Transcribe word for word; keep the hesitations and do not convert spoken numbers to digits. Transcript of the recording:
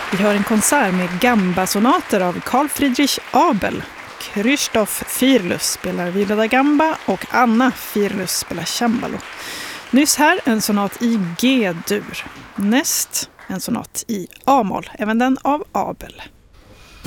Vi hör en konsert med gamba-sonater av Carl Friedrich Abel. Krzysztof Fyrlus spelar viola da gamba och Anna Fyrlus spelar cembalo. Nyss här en sonat i G-dur. Näst en sonat i A-moll, även den av Abel.